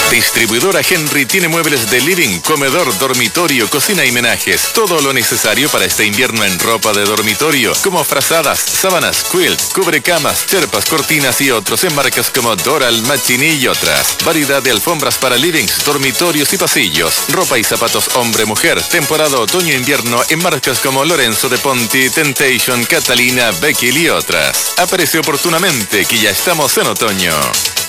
Distribuidora Henry tiene muebles de living, comedor, dormitorio, cocina y menajes. Todo lo necesario para este invierno en ropa de dormitorio, como frazadas, sábanas, quilt, cubrecamas, cherpas, cortinas y otros en marcas como Doral, Machini y otras. Variedad de alfombras para livings, dormitorios y pasillos. Ropa y zapatos hombre-mujer, temporada otoño-invierno en marcas como Lorenzo de Ponti, Temptation, Catalina, Beckyl y otras. Aparece oportunamente que ya estamos en otoño.